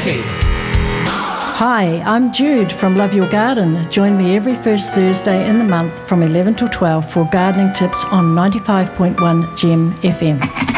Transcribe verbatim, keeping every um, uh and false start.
decade. Hi, I'm Jude from Love Your Garden. Join me every first Thursday in the month from eleven till twelve for gardening tips on ninety-five point one Gem F M.